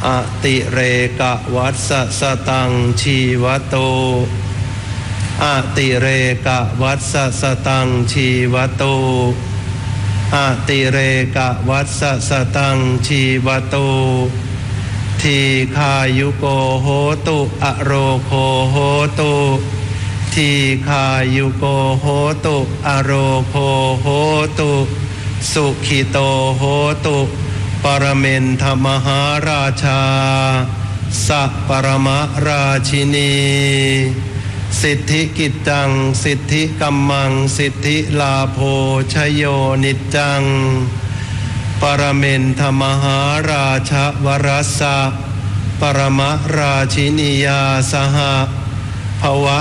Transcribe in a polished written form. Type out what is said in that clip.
อติเรกวัสสตังชีวโตอติเรกวัสสตังชีวโตอติเรกวัสสตังชีวโตทีฆายุโกโหตุอโรโคโหตุทีฆายุโกโหตุอโรโคโหตุสุขิโตโหตุปรเมนทมหาราชาสัพปรมราชินีสิทธิกิจจังสิทธิกัมมังสิทธิลาโภชโยนิจจังปรเมนทมหาราชวรัสสะปรมราชินียาสหภวะ